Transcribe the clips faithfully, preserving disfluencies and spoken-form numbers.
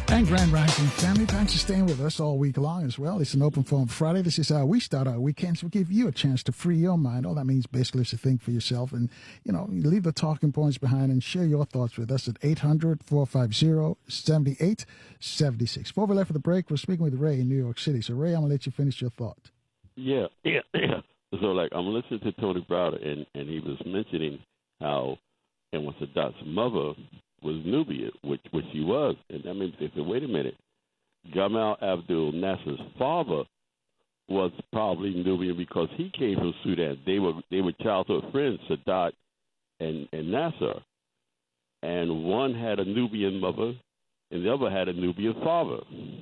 And Grand Rising family, thanks for staying with us all week long as well. It's an open phone Friday. This is how we start our weekends. We give you a chance to free your mind. All that means basically is to think for yourself and, you know, leave the talking points behind and share your thoughts with us at eight hundred, four five zero, seven eight seven six. Before we left for the break, we're speaking with Ray in New York City. So, Ray, I'm going to let you finish your thought. Yeah, yeah, yeah. So, like, I'm listening to Tony Browder, and, and he was mentioning how, and when Sadat's mother was Nubian, which which he was, and that means they said, wait a minute, Gamal Abdul Nasser's father was probably Nubian because he came from Sudan. They were they were childhood friends, Sadat and, and Nasser, and one had a Nubian mother, and the other had a Nubian father.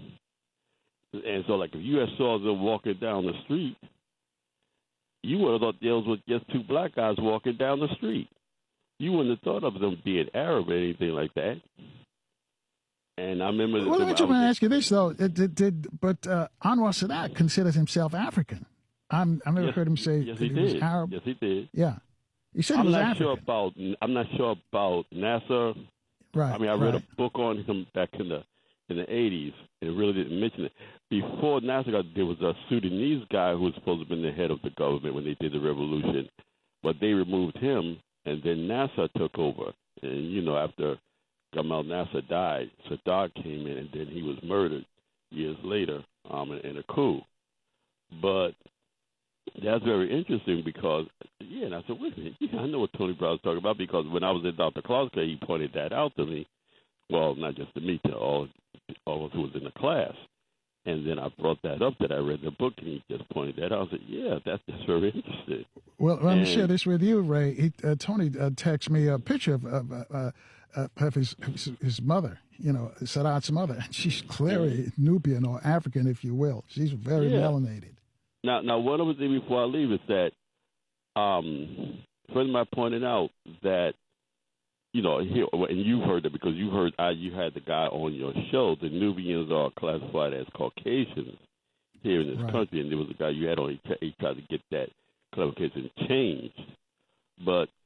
And so, like, if you had saw them walking down the street, you would have thought those were just two black guys walking down the street. You wouldn't have thought of them being Arab or anything like that. And I remember... Well, let me just ask you this, though. Did, did, but uh, Anwar Sadat considers himself African. I'm, I've never yes, heard him say yes, that he, he was did. Arab. Yes, he did. Yeah. He said I'm he was not African. Sure about, I'm not sure about Nasser. Right. I mean, I read right. a book on him back in the in the eighties, and it really didn't mention it. Before Nasser got there was a Sudanese guy who was supposed to have been the head of the government when they did the revolution, but they removed him. And then Nasser took over. And, you know, after Gamal Nasser died, Sadat came in, and then he was murdered years later um, in, in a coup. But that's very interesting because, yeah, and I said, wait a minute, yeah, I know what Tony Brown's talking about because when I was in Doctor Clark's class, he pointed that out to me. Well, not just to me, to all, all who was in the class. And then I brought that up that I read the book, and he just pointed that out. I said, yeah, that's, that's very interesting. Well, let and, me share this with you, Ray. He, uh, Tony uh, texted me a picture of, of, uh, uh, of his, his his mother, you know, Sadat's mother. She's clearly Nubian or African, if you will. She's very yeah. melanated. Now, now, one other thing before I leave is that um, a friend of mine pointed out that, you know, here, and you've heard it because you heard uh, you had the guy on your show. The Nubians are classified as Caucasians here in this right. country, and there was a guy you had on. He, t- he tried to get that classification changed, but